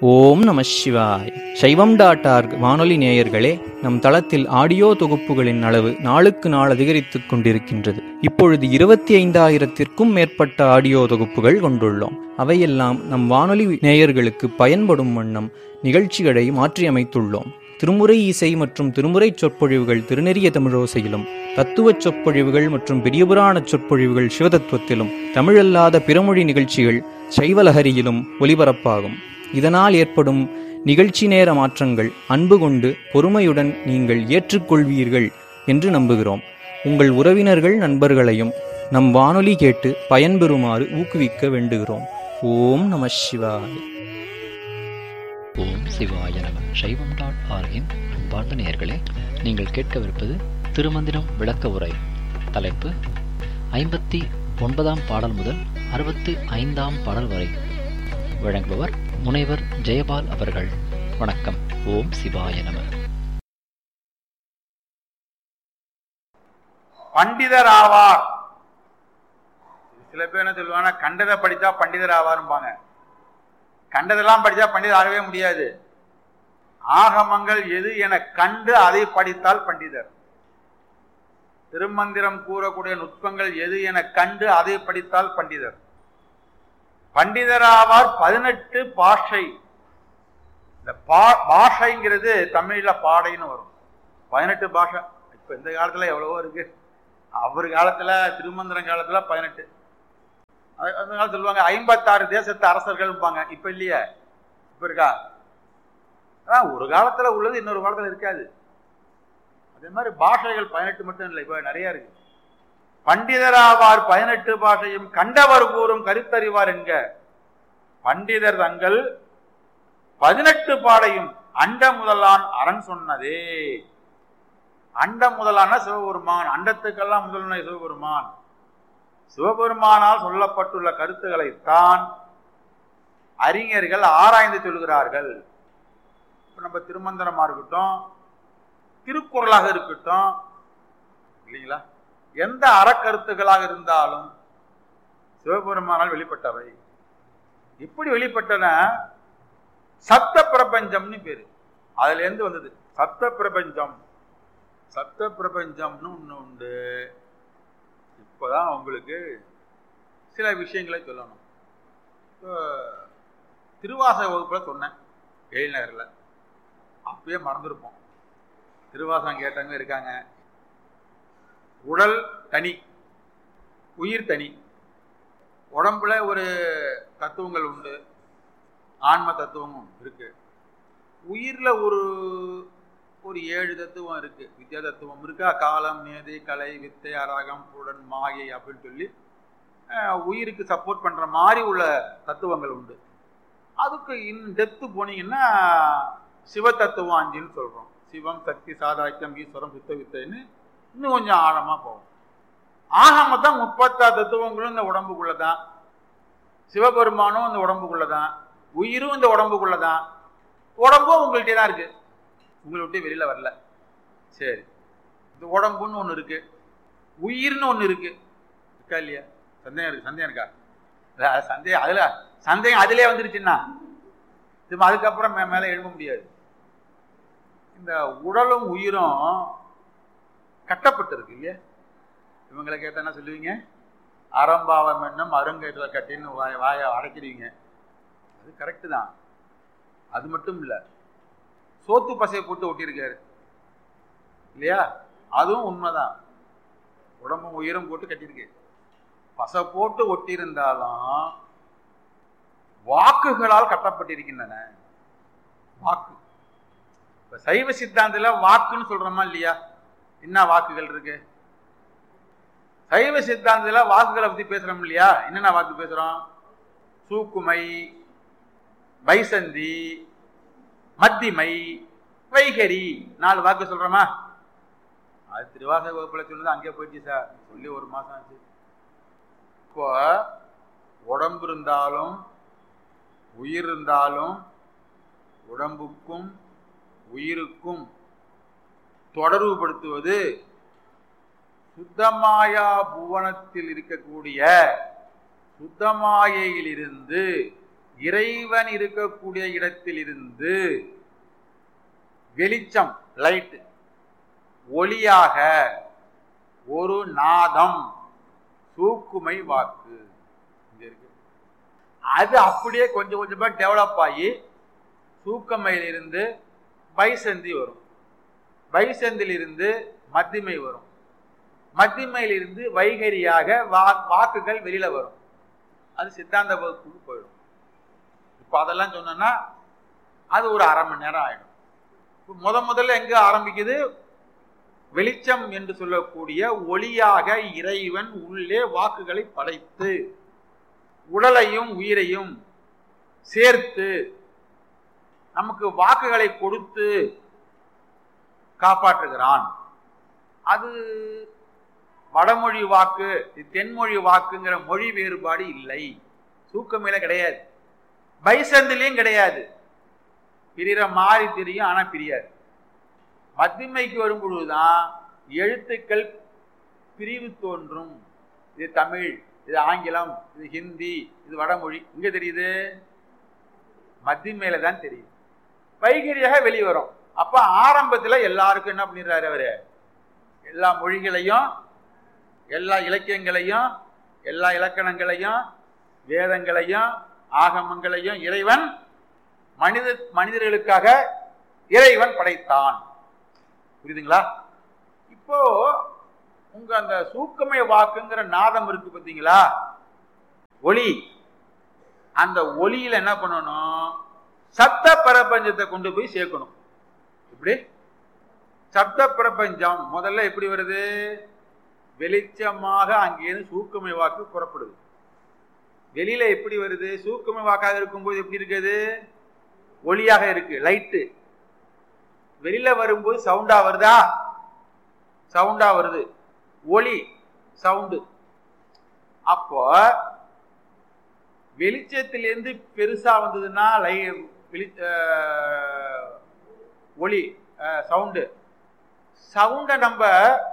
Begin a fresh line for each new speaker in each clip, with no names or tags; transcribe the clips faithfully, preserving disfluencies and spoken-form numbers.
ஓம் நம சிவாய். சைவம் டாட் ஆர்க் வானொலி நேயர்களே, நம் தளத்தில் ஆடியோ தொகுப்புகளின் அளவு நாளுக்கு நாள் அதிகரித்துக் கொண்டிருக்கின்றது. இப்பொழுது இருபத்தி ஐந்தாயிரத்திற்கும் மேற்பட்ட ஆடியோ தொகுப்புகள் கொண்டுள்ளோம். அவையெல்லாம் நம் வானொலி நேயர்களுக்கு பயன்படும் வண்ணம் நிகழ்ச்சிகளை மாற்றியமைத்துள்ளோம். திருமுறை இசை மற்றும் திருமுறை சொற்பொழிவுகள் திருநெறிய தமிழோசையிலும், தத்துவச் சொற்பொழிவுகள் மற்றும் பெரியபுராண சொற்பொழிவுகள் சிவதத்துவத்திலும், தமிழல்லாத பிறமொழி நிகழ்ச்சிகள் சைவலஹரியிலும் ஒலிபரப்பாகும். இதனால் ஏற்படும் நிகழ்ச்சி நேர மாற்றங்கள் அன்பு கொண்டு பொறுமையுடன் நீங்கள் ஏற்றுக்கொள்வீர்கள் என்று நம்புகிறோம். உங்கள் உறவினர்கள் நண்பர்களையும் நம் வானொலி கேட்டு பயன்பெறுமாறு ஊக்குவிக்க வேண்டுகிறோம். ஓம் நம சிவாய.
ஓம் சிவாய நம. சைவம் டாட் ஆர்கின் அன்பார்ந்த நேயர்களே, நீங்கள் கேட்கவிருப்பது திருமந்திரம் விளக்க உரை. தலைப்பு ஐம்பத்தி ஒன்பதாம் பாடல் முதல் அறுபத்தி ஐந்தாம் பாடல் வரை. வழங்குபவர் முனைவர் ஜெயபால் அவர்கள். வணக்கம். ஓம் சிவாய நம.
பண்டிதர் ஆவார். சில பேர் என்ன சொல்லுவாங்க, கண்டதை படித்தா பண்டிதர் ஆவாரும்பாங்க. கண்டதெல்லாம் படித்தா பண்டிதர் ஆகவே முடியாது. ஆகமங்கள் எது என கண்டு அதை படித்தால் பண்டிதர். திருமந்திரம் கூறக்கூடிய நுட்பங்கள் எது என கண்டு அதை படித்தால் பண்டிதர். பண்டிதராவார் பதினெட்டு பாஷை. இந்த பா பாஷைங்கிறது தமிழ்ல பாடைன்னு வரும். பதினெட்டு பாஷை. இப்ப இந்த காலத்துல எவ்வளவோ இருக்கு. அவர் காலத்துல திருமந்திரம் காலத்துல பதினெட்டு. அந்த காலத்துல சொல்லுவாங்க ஐம்பத்தாறு தேசத்து அரசர்கள் இருப்பாங்க. இப்ப இல்லையே. இப்ப இருக்கா? அதான் ஒரு காலத்துல உள்ளது இன்னொரு காலத்துல இருக்காது. அதே மாதிரி பாஷைகள் பதினெட்டு மட்டும் இல்லை, இப்ப நிறைய இருக்கு. பண்டிதராவார் பதினெட்டு பாஷையும் கண்டவர் கூறும் கருத்தறிவார் என்க. பண்டிதர் தங்கள் பதினெட்டு பாடையும் அண்ட முதலான் அரண் சொன்னதே. அண்ட முதலான சிவபெருமான், அண்டத்துக்கெல்லாம் முதல்வனை சிவபெருமான். சிவபெருமானால் சொல்லப்பட்டுள்ள கருத்துக்களைத்தான் அறிஞர்கள் ஆராய்ந்து சொல்கிறார்கள். இப்ப நம்ம திருமந்திரமா இருக்கட்டும், திருக்குறளாக இருக்கட்டும், இல்லைங்களா, எந்த அறக்கருத்துக்களாக இருந்தாலும் சிவபெருமானால் வெளிப்பட்டவை. இப்படி வெளிப்பட்டன சப்த பிரபஞ்சம்னு பேரு. அதுல இருந்து வந்தது சப்த பிரபஞ்சம். சப்த பிரபஞ்சம்னு ஒண்ணு உண்டு. இப்பதான் உங்களுக்கு சில விஷயங்களை சொல்லணும். திருவாசக வகுப்புல சொன்னேன் எழில்நகர்ல. அப்பயே மறந்துருப்போம். திருவாசகம் கேட்டவங்க இருக்காங்க. உடல் தனி, உயிர் தனி. உடம்புல ஒரு தத்துவங்கள் உண்டு, ஆன்ம தத்துவமும் இருக்கு. உயிர்ல ஒரு ஒரு ஏழு தத்துவம் இருக்கு. வித்யா தத்துவம் இருக்கா, காலம், நேதி, கலை, வித்தை, அராகம், புடன், மாயை அப்படின்னு சொல்லி உயிருக்கு சப்போர்ட் பண்ற மாதிரி உள்ள தத்துவங்கள் உண்டு. அதுக்கு இன் டெப்த்து போனீங்கன்னா சிவ தத்துவம் அஞ்சுன்னு சொல்றோம். சிவம், சக்தி, சாதாக்கியம், ஈஸ்வரம், சித்த வித்தைன்னு இன்னும் கொஞ்சம் ஆழமா போகும். ஆகமத்தான் முப்பத்தாறு தத்துவங்களும் இந்த உடம்புக்குள்ளதான். சிவபெருமானும் இந்த உடம்புக்குள்ளதான். உயிரும் இந்த உடம்புக்குள்ளதான். உடம்பும் உங்கள்கிட்ட தான் இருக்கு, உங்களை விட்டு வெளியில வரல. சரி, இந்த உடம்புன்னு ஒண்ணு இருக்கு, உயிர்னு ஒண்ணு இருக்கு. இருக்கா இல்லையா? சந்தேகம் இருக்கு. சந்தேகம் இருக்கா? சந்தேகம் அதுல சந்தேகம் அதிலே வந்துருச்சுன்னா திரும்ப அதுக்கப்புறம் மே மேல எழுத முடியாது. இந்த உடலும் உயிரும் கட்டப்பட்டு இருக்கு இல்லையா? இவங்களை கேட்டா என்ன சொல்லுவீங்க? அறம்பாவம் என்னும் அருங்கேற்ற கட்டின்னு வாய வாய அடைக்கிறீங்க. அது கரெக்டு தான். அது மட்டும் இல்லை, சோத்து பசையை போட்டு ஒட்டியிருக்காரு இல்லையா? அதுவும் உண்மைதான். உடம்பும் உயிரும் போட்டு கட்டியிருக்கு. பசை போட்டு ஒட்டியிருந்தாலும் வாக்குகளால் கட்டப்பட்டிருக்கின்றன. வாக்கு. இப்ப சைவ சித்தாந்தத்துல வாக்குன்னு சொல்றோமா இல்லையா? என்ன வாக்குகள் இருக்கு? சைவ சித்தாந்தத்துல வாக்குகளை பத்தி பேசுறோம் இல்லையா? என்னென்ன வாக்கு பேசுறோம்? சூக்குமை, பைசந்தி, மத்திமை, வைகரி, நாலு வாக்கு சொல்றோமா? அது திருவாசக வகுப்புல சொல்லுது. அங்கே போயிடுச்சு சார், சொல்லி ஒரு மாசம் ஆச்சு. இப்போ உடம்பு இருந்தாலும் உயிர் இருந்தாலும் உடம்புக்கும் உயிருக்கும் தொடர்பு படுத்துவது சுத்தமாயா புவனத்தில் இருக்கக்கூடிய சுத்தமாயையிலிருந்து இறைவன் இருக்கக்கூடிய இடத்தில் இருந்து வெளிச்சம் லைட் ஒளியாக ஒரு நாதம் சூக்குமை வாக்கு இங்க இருக்கு. அது அப்படியே கொஞ்சம் கொஞ்சமா டெவலப் ஆகி சூக்கமையில் இருந்து பைசந்தி வரும், பைசந்தில் இருந்து மத்திமை வரும், மத்திமையில் இருந்து வைகரியாக வாக்குகள் வெளியில வரும். அது சித்தாந்த வகுப்புக்கு போயிடும். இப்ப அதெல்லாம் சொன்னா அது ஒரு அரை மணி நேரம் ஆயிடும். முத முதல்ல எங்க ஆரம்பிக்குது? வெளிச்சம் என்று சொல்லக்கூடிய ஒளியாக இறைவன் உள்ளே வாக்குகளை படைத்து உடலையும் உயிரையும் சேர்த்து நமக்கு வாக்குகளை கொடுத்து காப்பாற்றுகிறான். அது வடமொழி வாக்கு, தென்மொழி வாக்குங்கிற மொழி வேறுபாடு இல்லை, சூக்கமையில கிடையாது, பைசந்திலையும் கிடையாது. பிரிகிற மாறி தெரியும், ஆனா பிரியாது. மத்திமைக்கு வரும் பொழுதுதான் எழுத்துக்கள் பிரிவு தோன்றும். இது தமிழ், இது ஆங்கிலம், இது ஹிந்தி, இது வடமொழி. இங்க தெரியுது, மத்திமையில தான் தெரியுது. வைகரியாக வெளிவரும். அப்ப ஆரம்பத்துல எல்லாருக்கும் என்ன பண்ணிடுறாரு அவரு? எல்லா மொழிகளையும் எல்லா இலக்கியங்களையும் எல்லா இலக்கணங்களையும் வேதங்களையும் ஆகமங்களையும் இறைவன் மனித மனிதர்களுக்காக இறைவன் படைத்தான். புரியுதுங்களா? இப்போ உங்க அந்த சூக்கமய வாக்குங்கிற நாதம் இருக்கு பார்த்தீங்களா, ஒளி. அந்த ஒளியில என்ன பண்ணணும்? சப்த பிரபஞ்சத்தை கொண்டு போய் சேர்க்கணும். இப்படி சப்த பிரபஞ்சம் முதல்ல எப்படி வருது? வெளிச்சமாக அங்கேயிருந்து சூக்கமய வாக்கு புறப்படுது. வெளியில எப்படி வருது? சூக்கமய வாக்காக இருக்கும்போது எப்படி இருக்குது? ஒளியாக இருக்கு, லைட்டு. வெளியில வரும்போது சவுண்டா வருதா? சவுண்டா வருது. ஒளி சவுண்டு. அப்போ வெளிச்சத்திலிருந்து பெருசா வந்ததுன்னா லை ஒளி சவுண்டு. சவுண்டை நம்ம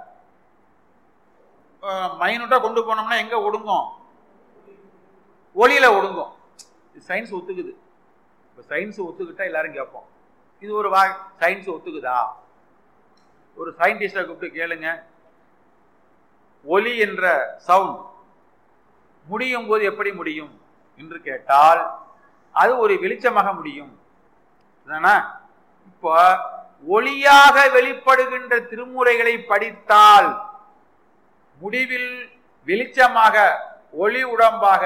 மைனூட்டா கொண்டு போனோம்னா எங்க ஒடுங்கும்? ஒளியில ஒடுங்கும். சயின்ஸ் ஒத்துக்குது. இப்ப சயின்ஸ் ஒத்துக்கிட்டா எல்லாரும் கேட்போம், இது ஒரு வா சயின்ஸ் ஒத்துக்குதா? ஒரு சயின்டிஸ்டை கூப்பிட்டு கேளுங்க, ஒலி என்ற சவுண்ட் முடியும் போது எப்படி முடியும் என்று கேட்டால் அது ஒரு வெளிச்சமாக முடியும். இப்போ ஒளியாக வெளிப்படுகின்ற திருமுறைகளை படித்தால் முடிவில் வெளிச்சமாக ஒளி உடம்பாக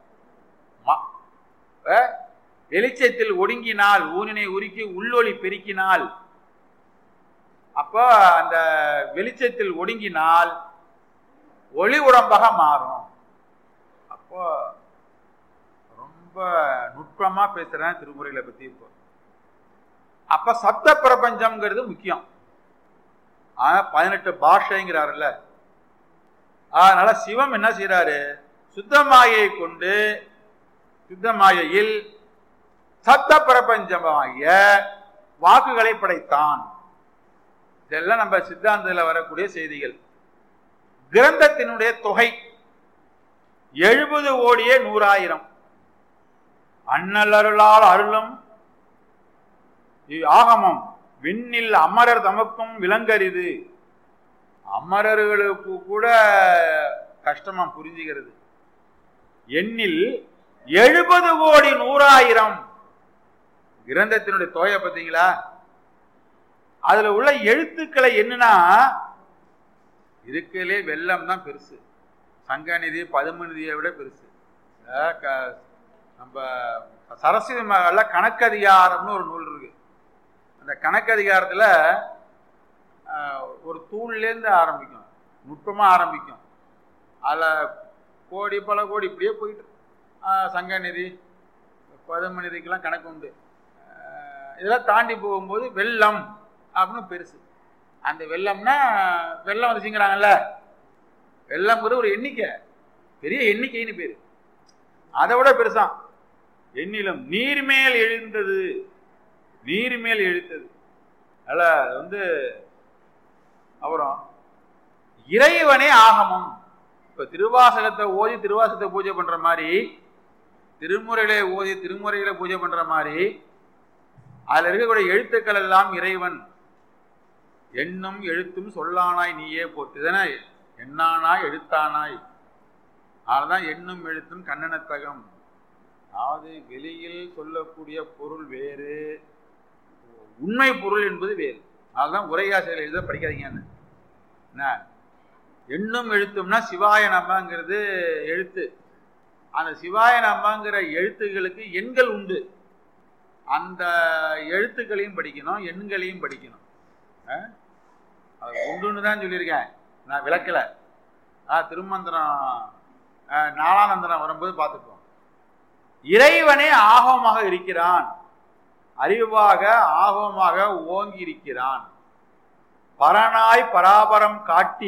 வெளிச்சத்தில் ஒடுங்கினால், ஊனினை உருக்கி உள்ளொளி பெருக்கினால், அப்போ அந்த வெளிச்சத்தில் ஒடுங்கினால் ஒளி உடம்பாக மாறும். அப்போ ரொம்ப நுட்பமா பேசுறேன் திருமுறைகளை பத்தி. இப்போ அப்ப சப்த பிரபஞ்சம்ங்கிறது முக்கியம். ஆனா பதினெட்டு பாஷைங்கிறாருல்ல, அதனால சிவம் என்ன செய்யறாரு? சுத்தமாயை கொண்டு சுத்தமாயையில் சப்த பிரபஞ்சமாகிய வாக்குகளை படைத்தான். இதெல்லாம் நம்ம சித்தாந்தத்தில் வரக்கூடிய செய்திகள். கிரந்தத்தினுடைய தொகை எழுபது கோடியே நூறாயிரம். அண்ணல் அருளால் அருளும் ஆகமம் விண்ணில் அமரர் தமக்கும் விலங்கரிது. அமரர்களுக்கு கூட கஷ்டமா புரிஞ்சுகிறது. எண்ணில் எழுபது கோடி நூறாயிரம். கிரந்தத்தினுடைய தொகையை பார்த்தீங்களா? அதுல உள்ள எழுத்துக்களை என்னன்னா, இருக்கலே வெள்ளம் தான் பெருசு, சங்கநிதி பதுமநிதியை விட பெருசு. நம்ம சரஸ்வதி மகால்ல கணக்கதிகாரம்னு ஒரு நூல் இருக்கு. அந்த கணக்கதிகாரத்துல ஒரு தூள்லேருந்து ஆரம்பிக்கும், நுட்பமா ஆரம்பிக்கும். அதுல கோடி பல கோடி இப்படியே போயிட்டு சங்கநிதி பதுமநிதிக்கெல்லாம் கணக்கு உண்டு. இதெல்லாம் தாண்டி போகும்போது வெள்ளம் அப்படின்னு பெருசு. அந்த வெள்ளம்னா வெள்ளம் வந்துச்சுங்கிறாங்கல்ல, வெள்ளம்ங்கிறது ஒரு எண்ணிக்கை, பெரிய எண்ணிக்கைன்னு பேரு. அதை விட பெருசான். எண்ணிலும் நீர்மேல் எழுந்தது, நீர்மேல் எழுத்தது. அல்ல வந்து அப்புறம் இறைவனே ஆகமம். இப்ப திருவாசகத்தை ஓதி திருவாசகத்தை பூஜை பண்ற மாதிரி திருமுறையிலே ஓதி திருமுறையில பூஜை பண்ற மாதிரி அதுல இருக்கக்கூடிய எழுத்துக்கள் எல்லாம் இறைவன். எண்ணும் எழுத்தும் சொல்லானாய் நீயே போட்டுதானே, எண்ணானாய் எழுத்தானாய். அதுதான் எண்ணும் எழுத்தும் கண்ணனத்தகம். அதாவது வெளியில் சொல்லக்கூடிய பொருள் வேறு, உண்மை பொருள் என்பது வேறு. அதுதான் உரையாசிரியர் எழுத படிக்காதீங்கன்னு. என்ன எண்ணும் எழுத்தும்னா சிவாய நமங்கிறது எழுத்து. அந்த சிவாய நமங்கிற எழுத்துக்களுக்கு எண்கள் உண்டு. அந்த எழுத்துக்களையும் படிக்கணும், எண்களையும் படிக்கணும். அது உண்டுன்னு தான் சொல்லியிருக்கேன், நான் விளக்கல. திருமந்திரம் நாலானந்தனம் வரும்போது பார்த்துப்போம். இறைவனே ஆகமாக இருக்கிறான், அறிவாக ஆகமாக ஓங்கி இருக்கிறான். பரனாய் பராபரம் காட்டி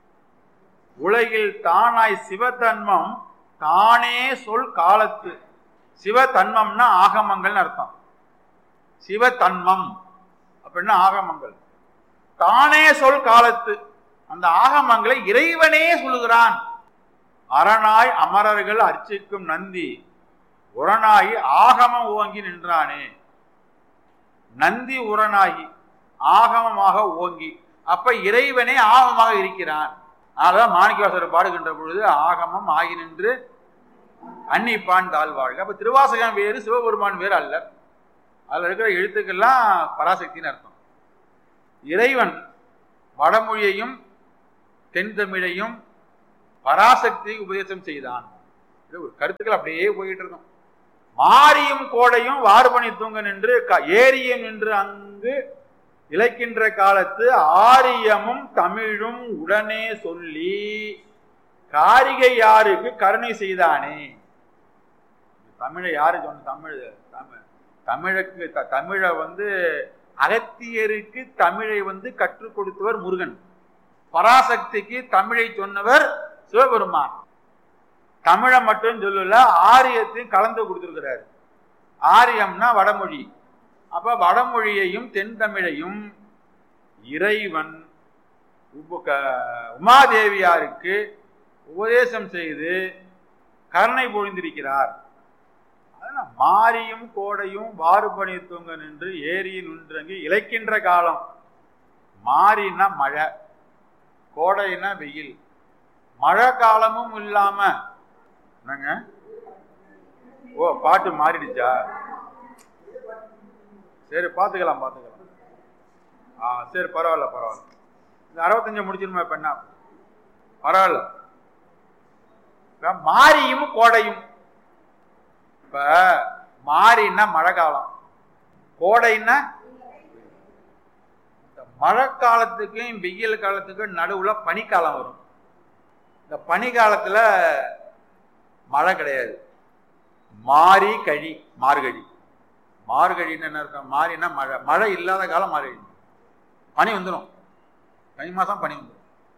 உலகில் தானாய் சிவதன்மம் தானே சொல் காலத்து. சிவதன்மம்னா ஆகமங்கள் அர்த்தம். சிவதன்மம் அப்படின்னா ஆகமங்கள். தானே சொல் காலத்து, அந்த ஆகமங்களை இறைவனே சொல்லுகிறான். அரணாய் அமரர்கள் அர்ச்சிக்கும் நந்தி உரனாகி ஆகமம் ஓங்கி நின்றானே. நந்தி உரனாகி ஆகமமாக ஓங்கி, அப்ப இறைவனே ஆகமமாக இருக்கிறான். அதான் மாணிக்கவாசகர் பாடுகின்ற பொழுது ஆகமம் ஆகி நின்று அன்னிப்பான் தாழ்வாழ்க. அப்ப திருவாசகம் வேறு, சிவபெருமான் வேறு அல்ல. அதுல இருக்கிற எழுத்துக்கள்லாம் பராசக்தின்னு அர்த்தம். இறைவன் வடமொழியையும் தென் தமிழையும் பராசக்தி உபதேசம் செய்தான். கருத்துக்கள் அப்படியே போயிட்டு இருக்கும். மாரியும் கோடையும் வார்பணி தூங்க நின்று ஏரியும் நின்று அங்கு இழைக்கின்ற காலத்து ஆரியமும் தமிழும் உடனே சொல்லி காரிகை யாருக்கு கருணை செய்தானே. தமிழை யாரு சொன்ன? தமிழ் தமிழ் தமிழுக்கு தமிழை வந்து அகத்தியருக்கு தமிழை வந்து கற்றுக் கொடுத்தவர் முருகன். பராசக்திக்கு தமிழை சொன்னவர் சிவபெருமான். தமிழை மட்டும் சொல்லல, ஆரியத்தையும் கலந்து கொடுத்திருக்கிறார். ஆரியம்னா வடமொழி. அப்ப வடமொழியையும் தென் தமிழையும் இறைவன் உமாதேவியாருக்கு உபதேசம் செய்து கருணை பொழிந்திருக்கிறார். மாரியும் கோடையும் வாறுபணி தூங்க நின்று ஏரியில் நின்றங்கி இழைக்கின்ற காலம். மாரின்னா மழை, கோடைன்னா வெயில். மழை காலமும் இல்லாம என்னங்க, ஓ பாட்டு மாறிடுச்சா? சரி பார்த்துக்கலாம் பார்த்துக்கலாம். ஆ சரி பரவாயில்ல பரவாயில்ல. இந்த அறுபத்தஞ்சு முடிச்சிருமா இப்ப என்ன? பரவாயில்ல. மாரியும் கோடையும். இப்ப மாரின்னா மழை காலம், கோடைன்னா மழை காலத்துக்கும் வெயில் காலத்துக்கும் நடுவுல பனிக்காலம் வரும். இந்த பனி காலத்துல மழை கிடையாது. மாரி கழி மார்கழி. மார்கழின்னு என்ன அர்த்தம்? மாரின்னா மழை. மழை இல்லாத காலம் மார்கழி. பனி வந்துடும், பனி மாசம் பனி வந்துடும்.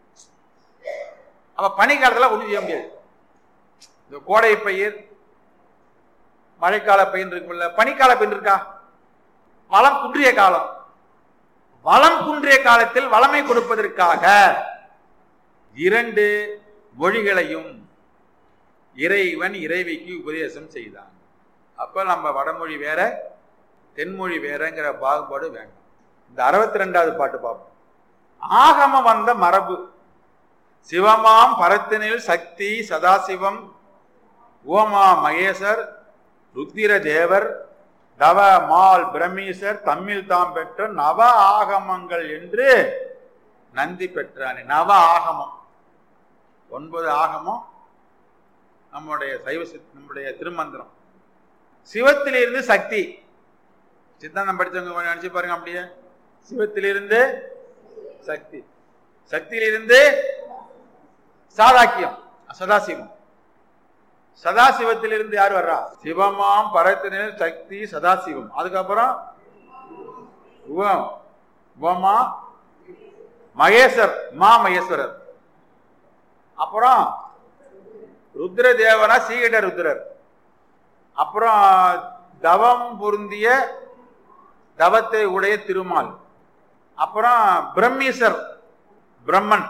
அப்ப பனி காலத்துல ஒண்ணும் செய்ய முடியாது. இந்த கோடை பயிர் மழைக்கால பயிர் இருக்குல்ல, பனிக்கால பயிர் இருக்கா? வளம் குன்றிய காலம். வளம் குன்றிய காலத்தில் வளமை கொடுப்பதற்காக இரண்டு மொழிகளையும் இறைவன் இறைவிக்கு உபதேசம் செய்தான். அப்ப நம்ம வடமொழி வேற தென்மொழி வேறங்கிற பாகுபாடு வேண்டாம். இந்த அறுபத்தி ரெண்டாவது பாட்டு பார்ப்போம். ஆகம வந்த மரபு சிவமாம் பரத்தினில் சக்தி சதாசிவம் ஓமா மகேசர் ருத்திர தேவர் தவ மால் பிரமீசர் தம்மில் தாம் பெற்ற நவ ஆகமங்கள் என்று நந்தி பெற்றானே. நவ ஆகமம், ஒன்பது ஆகமம் நம்முடைய சைவ நம்முடைய திருமந்திரம். சிவத்திலிருந்து சக்தி. சித்தாந்தம் படித்தவங்க நினைச்சு பாருங்க. அப்படியே சிவத்திலிருந்து சக்தி, சக்தியிலிருந்து சாதாக்கியம் சதாசிவம், சதாசிவத்திலிருந்து யார் வர்றா? சிவமாம் பரத்தினில் சக்தி சதாசிவம். அதுக்கப்புறம் உமா மகேஸ்வர் மா மகேஸ்வரர். அப்புறம் ருத்ர தேவனா சீகட ருத்ரர். அப்புறம் தவம் பொருந்திய தவத்தை உடைய திருமால். அப்புறம் பிரம்மீசர் பிரம்மன்.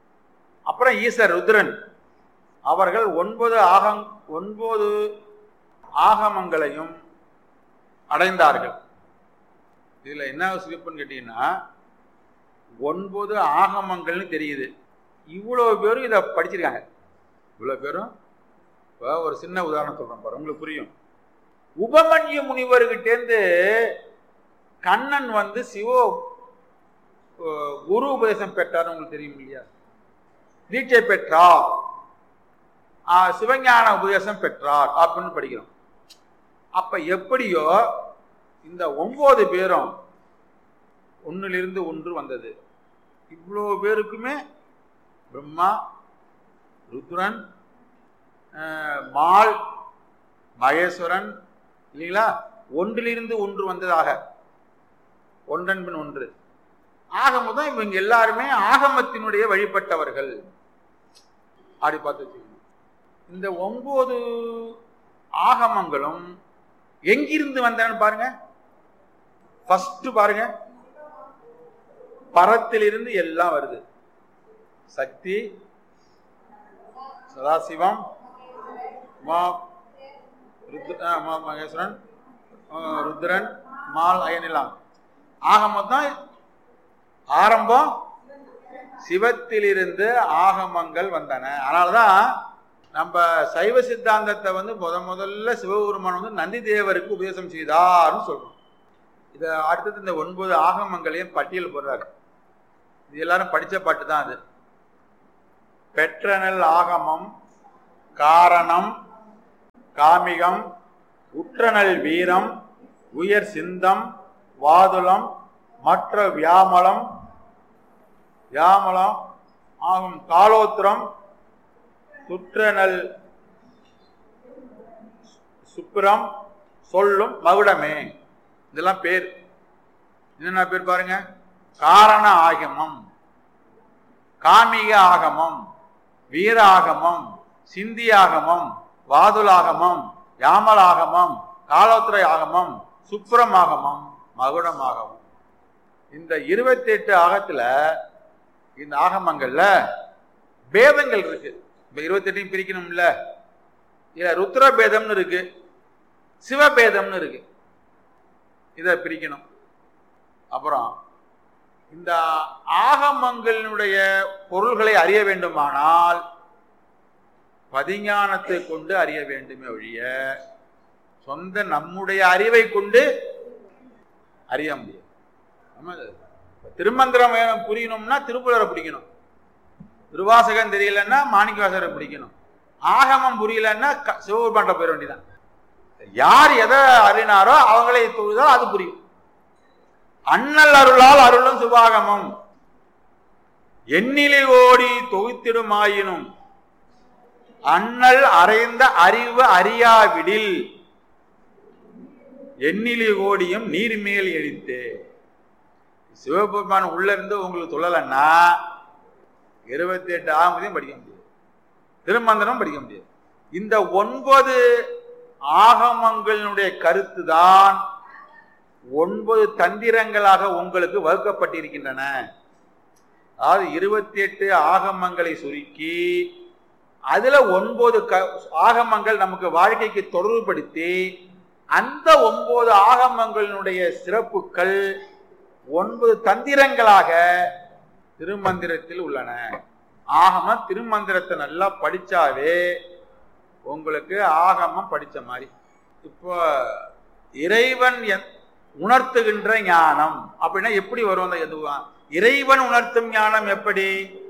அப்புறம் ஈசர் ருத்ரன். அவர்கள் ஒன்பது ஆகம் ஒன்பது ஆகமங்களையும் அடைந்தார்கள். இதுல என்ன சிறப்புன்னு கேட்டீங்கன்னா, ஒன்பது ஆகமங்கள்னு தெரியுது. இவ்வளவு பேரும் இதை படிச்சிருக்காங்க. இவ்வளவு பேரும் ஒரு சின்ன உதாரணம் சொல்றேன் பாரு, உங்களுக்கு புரியும். உபமன்யு முனிவர்கிட்டேருந்து கண்ணன் வந்து சிவ குரு உபதேசம் பெற்றார். உங்களுக்கு தெரியும் இல்லையா? தீட்சை பெற்றார், சிவஞான உபதேசம் பெற்றார் அப்படின்னு படிக்கிறோம். அப்ப எப்படியோ இந்த ஒன்பது பேரும் ஒன்னிலிருந்து ஒன்று வந்தது. இவ்வளோ பேருக்குமே பிரம்மா, ருத்ரன், மால், மகேஸ்வரன் இல்லைங்களா, ஒன்றிலிருந்து ஒன்று வந்ததாக, ஒன்றன் பின் ஒன்று. ஆக முதல் இவங்க எல்லாருமே ஆகமத்தினுடைய வழிபட்டவர்கள். அப்படி பார்த்து வச்சுக்கணும். இந்த ஒன்பது ஆகமங்களும் எங்கிருந்து வந்தன பாருங்க. ஃபர்ஸ்ட் பாருங்க, பரத்திலிருந்து எல்லாம் வருது. சக்தி, சதாசிவம், மகேஸ்வரன், ருத்ரன், மால், அயனிலாம். ஆக மொத்தம் ஆரம்பம் சிவத்திலிருந்து ஆகமங்கள் வந்தன. அதனாலதான் நம்ம சைவ சித்தாந்தத்தை வந்து முத முதல்ல சிவபெருமான் வந்து நந்தி தேவருக்கு உபதேசம் செய்தார்னு சொல்றோம். இதை அடுத்தது இந்த ஒன்பது ஆகமங்களையும் பட்டியல் போடுறாரு. இது எல்லாரும் படிச்ச பாட்டு தான். அது பெற்றனல் ஆகமம், காரணம், காமிகம், உற்றனல் வீரம், உயர் சிந்தம், வாதுளம், மற்ற வியாமலம், வியாமலம் ஆகும் காலோத்திரம், சுற்றனல் சுப்பிரம், சொல்லும் மகுடமே. இதெல்லாம் பேர். என்னென்ன பேர் பாருங்க. காரண ஆகமம், காமிக ஆகமம், வீர ஆகமம், சிந்தி ஆகமம், வாதுலாகமம், யாமலாகமம், காலோத்திரை ஆகமம், சுப்ரம் ஆகமம், மகுடம் ஆகமம். இந்த இருபத்தி எட்டு ஆகத்துல இந்த ஆகமங்கள்ல பேதங்கள் இருக்கு. இப்ப இருபத்தி எட்டையும் பிரிக்கணும்ல. இல்ல ருத்ர பேதம்னு இருக்கு, சிவபேதம்னு இருக்கு. இதை பிரிக்கணும். அப்புறம் இந்த ஆகமங்களினுடைய பொருள்களை அறிய வேண்டுமானால் பதிஞானத்தை கொண்டு அறிய வேண்டுமே ஒழிய சொந்த நம்முடைய அறிவை கொண்டு அறிய முடியாது. திருமந்திரம் புரியணும்னா திருப்புலரை பிடிக்கணும், திருவாசகம் தெரியலன்னா மாணிக்கவாசகரை பிடிக்கணும், ஆகமம் புரியலன்னா சிவபெருமான்ட்ட போயிட வேண்டியதான். யார் எதை அறினாரோ அவங்களை தொழுதோ அது புரியும். அண்ணல் அருளால் அருளும் சிவாகமம் எண்ணிலி ஓடி தொகுத்திடுமாயினும் அண்ணல் அறைந்த அறிவு அறியாவிடில் எண்ணிலி ஓடியும் நீர்மேல் எழுத்து. சிவபெருமான் உள்ள இருந்து உங்களுக்கு சொல்லலைன்னா இருபத்தி எட்டு ஆகமத்தையும் படிக்க முடியாது, திருமந்திரம் படிக்க முடியாது. இந்த ஒன்பது ஆகமங்களுடைய கருத்து தான் ஒன்பது தந்திரங்களாக உங்களுக்கு வகுக்கப்பட்டிருக்கின்றன. அதாவது இருபத்தி எட்டு ஆகமங்களை சுருக்கி அதுல ஒன்பது ஆகமங்கள் நமக்கு வாழ்க்கைக்கு தொடர்புபடுத்தி அந்த ஒன்பது ஆகமங்களினுடைய சிறப்புகள் ஒன்பது தந்திரங்களாக திருமந்திரத்தில் உள்ளன. ஆகம திருமந்திரத்தை நல்லா படிச்சாவே உங்களுக்கு ஆகமம் படிச்ச மாதிரி. இப்போ இறைவன் உணர்த்துகின்ற ஞானம் அப்படின்னா எப்படி வரும்? அந்த எதுவான் இறைவன் உணர்த்தும் ஞானம் எப்படி?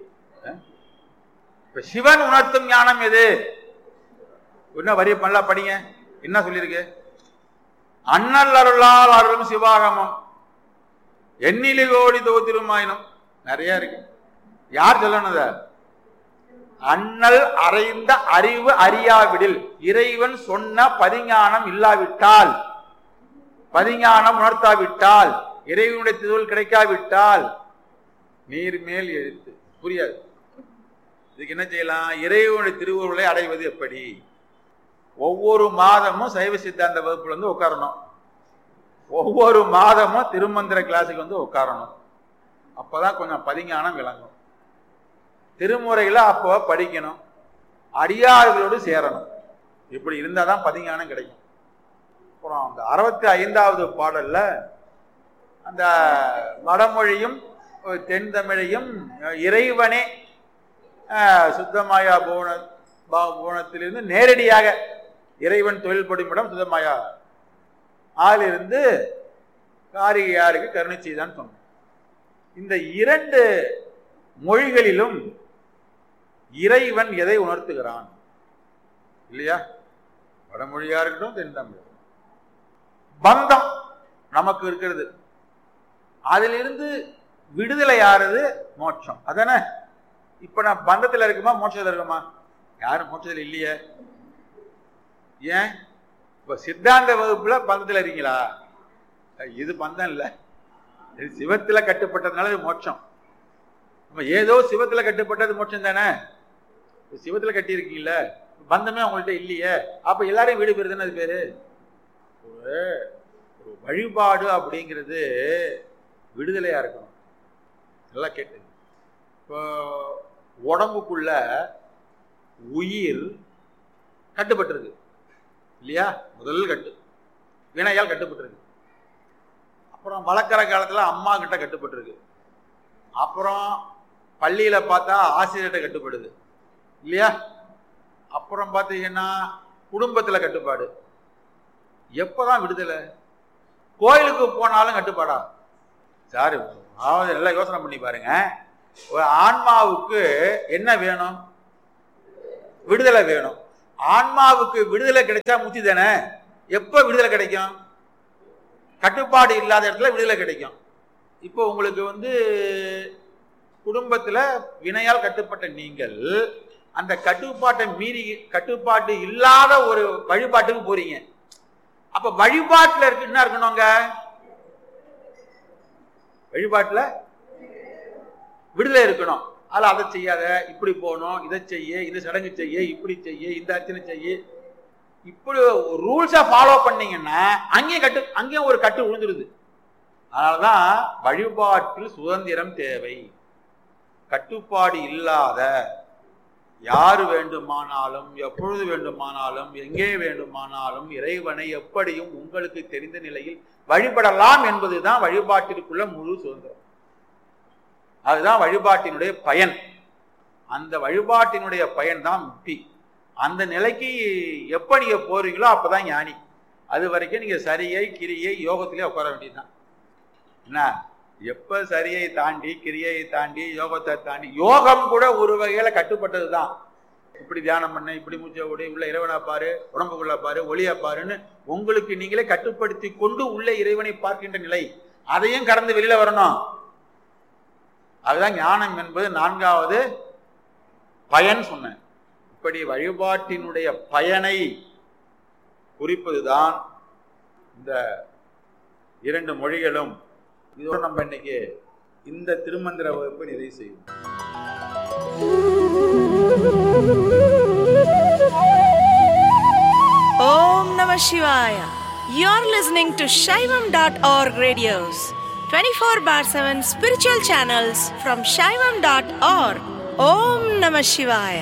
இப்ப சிவன் உணர்த்தும் ஞானம் எது? என்ன வரி நல்லா படிங்க. என்ன சொல்லியிருக்கு? அண்ணல் அருளால் அருளும் சிவாகமம் எண்ணிலி கோடி தொகுத்திருமாயினும் நிறைய இருக்கு. யார் சொல்லணுத? அண்ணல் அறைந்த அறிவு அறியாவிடில், இறைவன் சொன்ன பதிஞானம் இல்லாவிட்டால், பதிஞானம் உணர்த்தாவிட்டால், இறைவனுடைய திருவுள் கிடைக்காவிட்டால் நீர் மேல் எழுத்து புரியாது. இதுக்கு என்ன செய்யலாம்? இறைவனுடைய திருவுருளை அடைவது எப்படி? ஒவ்வொரு மாதமும் சைவ சித்தாந்த வகுப்புல வந்து உட்காரணும், ஒவ்வொரு மாதமும் திருமந்திர கிளாஸுக்கு வந்து உட்காரணும். அப்பதான் கொஞ்சம் பதிஞானம் விளங்கும். திருமுறைகளை அப்போ படிக்கணும், அடியார்களோடு சேரணும். இப்படி இருந்தாதான் பதிஞானம் கிடைக்கும். அப்புறம் அந்த அறுபத்தி ஐந்தாவது பாடல்ல அந்த வடமொழியும் தென் தமிழையும் இறைவனே சுத்தமாயா புவன புவனத்திலிருந்து நேரடியாக இறைவன் தொழில்படும் இடம் சுத்தமாயா ஆளிலிருந்து காரிகையாருக்கு கருணை செய்தான் சொன்ன. இந்த இரண்டு மொழிகளிலும் இறைவன் எதை உணர்த்துகிறான் இல்லையா? வடமொழியா இருக்கட்டும் தென் தமிழ் பந்தம் நமக்கு இருக்கிறது, அதிலிருந்து விடுதலை யாருது? மோட்சம். அதானே? இப்ப நான் பந்தத்தில் இருக்குமா மோட்சத்தில் இருக்குமா? யாரும் மோட்சத்தில் இல்லையே. ஏன்? இப்ப சித்தாந்த வகுப்புல பந்தத்தில் இருக்கீங்களா? இது பந்தம் இல்லை, இது சிவத்துல கட்டுப்பட்டதுனால இது மோட்சம். ஏதோ சிவத்துல கட்டுப்பட்டது மோட்சம் தானே. சிவத்துல கட்டி இருக்கீங்கல்ல, பந்தமே அவங்கள்ட்ட இல்லையே, அப்ப எல்லாரையும் வீடு பெறுதுன்னு அது பேரு. ஒரு வழிபாடு அப்படிங்கிறது விடுதலையா இருக்கணும். நல்லா கேட்டு, இப்போ உடம்புக்குள்ள உயிர் கட்டுப்பட்டிருக்கு இல்லையா? முதல் கட்டு வினையால் கட்டுப்பட்டிருக்கு. அப்புறம் வளர்க்குற காலத்துல அம்மா கிட்ட கட்டுப்பட்டிருக்கு. அப்புறம் பள்ளியில பார்த்தா ஆசிரியர்கிட்ட கட்டுப்படுது இல்லையா? அப்புறம் பார்த்தீங்கன்னா குடும்பத்துல கட்டுப்பாடு. எப்பதான் விடுதலை? கோயிலுக்கு போனாலும் கட்டுப்பாடா? சாரி, நல்லா யோசனை பண்ணி பாருங்க. ஒரு ஆன்மாவுக்கு என்ன வேணும்? விடுதலை வேணும். ஆன்மாவுக்கு விடுதலை கிடைச்சா முத்தி தானே. எப்ப விடுதலை கிடைக்கும்? கட்டுப்பாடு இல்லாத இடத்துல விடுதலை கிடைக்கும். இப்போ உங்களுக்கு வந்து குடும்பத்துல வினையால் கட்டுப்பட்ட நீங்கள் அந்த கட்டுப்பாட்டை மீறி கட்டுப்பாட்டு இல்லாத ஒரு வழிபாட்டுக்கு போறீங்க. அப்ப வழிபாட்டுல இருக்கு என்ன இருக்கணுங்க? வழிபாட்டுல விடுதலை இருக்கணும். அதுல அதை செய்யாத, இப்படி போகணும், இதை செய்ய, இந்த சடங்கு செய்ய, இப்படி செய்ய, இந்த அர்ச்சனை செய்ய, இப்படி ரூல்ஸா ஃபாலோ பண்ணீங்கன்னா அங்கேயும் கட்டு அங்கேயும் ஒரு கட்டு விழுந்துருது. அதனாலதான் வழிபாட்டில் சுதந்திரம் தேவை. கட்டுப்பாடு இல்லாத யாரு வேண்டுமானாலும் எப்பொழுது வேண்டுமானாலும் எங்கே வேண்டுமானாலும் இறைவனை எப்படியும் உங்களுக்கு தெரிந்த நிலையில் வழிபடலாம் என்பதுதான் வழிபாட்டிற்குள்ள முழு சுதந்திரம். அதுதான் வழிபாட்டினுடைய பயன். அந்த வழிபாட்டினுடைய பயன் தான் முக்தி. அந்த நிலைக்கு எப்ப நீங்க போறீங்களோ அப்பதான் ஞானி. அது வரைக்கும் நீங்க சரியை கிரியை யோகத்திலே உட்கார வேண்டியதுதான். என்ன, எப்ப சரியை தாண்டி கிரியை தாண்டி யோகத்தை தாண்டி, யோகம் கூட ஒரு வகையில கட்டுப்பட்டது தான். இப்படி தியானம் பண்ண, இப்படி மூச்சை ஓடி, உள்ள இறைவனா பாரு, உடம்புக்குள்ள பாரு, ஒளியா பாருன்னு உங்களுக்கு நீங்களே கட்டுப்படுத்தி கொண்டு உள்ள இறைவனை பார்க்கின்ற நிலை. அதையும் கடந்து வெளியில வரணும். அதுதான் ஞானம் என்பது நான்காவது பயன் சொன்னேன். இப்படி வழிபாட்டினுடைய பயனை குறிப்பதுதான் இந்த இரண்டு மொழிகளும். இதோடு நம்ம இன்னைக்கு இந்த திருமந்திர வகுப்பை நிறைவு செய்வோம்.
Om Namah Shivaya. You're listening to Shaivam dot org radios, twenty-four bar seven spiritual channels from Shaivam dot org. Om Namah Shivaya.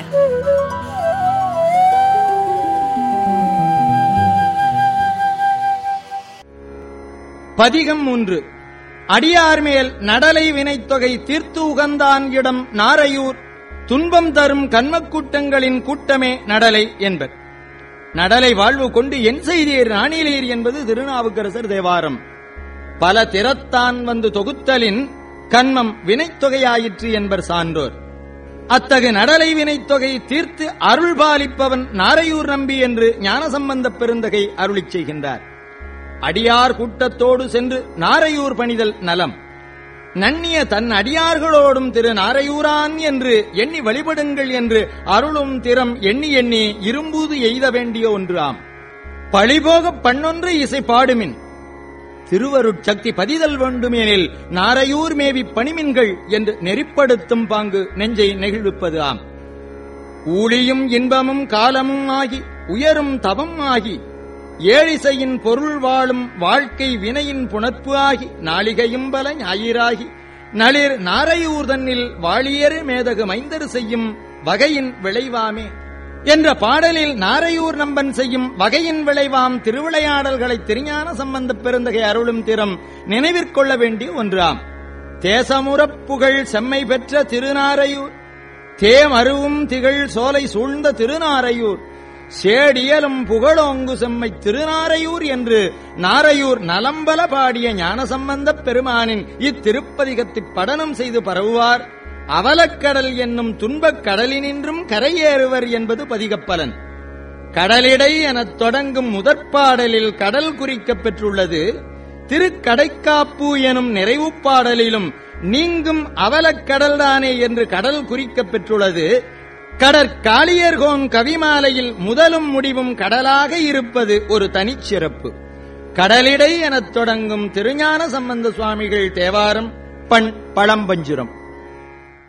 பதிகம் மூன்று. அடியார் மேல் நடலை வினைத்தொகை தீர்த்து உகந்தான் இடம் நாரையூர், துன்பம் தரும் கண்மக்கூட்டங்களின் கூட்டமே நடலை என்பர். நடலை வாழ்வு கொண்டு என் செய்தீர் நாணிலீர் என்பது திருநாவுக்கரசர் தேவாரம். பல திறத்தான் வந்து தொகுத்தலின் கண்மம் வினைத்தொகையாயிற்று என்பர் சான்றோர். அத்தகு நடலை வினைத்தொகை தீர்த்து அருள் பாலிப்பவன் நாரையூர் நம்பி என்று ஞானசம்பந்தப் பெருந்தகை அருளிச் செய்கின்றார். அடியார் கூட்டத்தோடு சென்று நாரையூர் பணிதல் நலம். நன்னிய தன் அடியார்களோடும் திரு நாரையூரான் என்று எண்ணி வழிபடுங்கள் என்று அருளும் திறம் எண்ணி எண்ணி இரும்பூது எய்த வேண்டிய ஒன்று ஆம். பழிபோகப் பண்ணொன்று இசை பாடுமின் திருவருட்சக்தி பதிதல் வேண்டுமெனில் நாரையூர் மேவி பணிமின்கள் என்று நெறிப்படுத்தும் பாங்கு நெஞ்சை நெகிழ்விப்பது ஆம். ஊழியும் இன்பமும் காலமும் ஆகி உயரும் தவம் ஆகி ஏழிசையின் பொருள் வாழும் வாழ்க்கை வினையின் புணர்ப்பு ஆகி நாளிகையும் பல ஞாயிறாகி நளிர் நாரையூர் தன்னில் வாழியரு மேதகு மைந்தர் செய்யும் வகையின் விளைவாமே. என்ற பாடலில் நாரையூர் நம்பன் செய்யும் வகையின் விளைவாம் திருவிளையாடல்களை திருஞான சம்பந்தப் பெருந்தகை அருளும் திறம் நினைவிற்கொள்ள வேண்டிய ஒன்றாம். தேசமுறப் புகழ் செம்மை பெற்ற திருநாரையூர், தேமருவும் திகழ் சோலை சூழ்ந்த திருநாரையூர், சேடியலும் புகழோங்கு செம்மை திருநாரையூர் என்று நாரையூர் நலம்பல பாடிய ஞானசம்பந்தப் பெருமானின் இத்திருப்பதிகத்தைப் படனம் செய்து பரவுவார். அவலக்கடல் என்னும் துன்பக் கடலினின்றும் கரையேறுவர் என்பது பதிகப்பலன். கடலிடை எனத் தொடங்கும் முதற்பாடலில் கடல் குறிக்கப் பெற்றுள்ளது. திருக்கடைக்காப்பு எனும் நிறைவுப் பாடலிலும் நீங்கும் அவலக்கடல்தானே என்று கடல் குறிக்கப் பெற்றுள்ளது. கடற்காளியர்கோன் கவிமாலையில் முதலும் முடிவும் கடலாக இருப்பது ஒரு தனிச்சிறப்பு. கடலிடை எனத் தொடங்கும் திருஞான சம்பந்த சுவாமிகள் தேவாரம். பண் பழம்பஞ்சுரம்.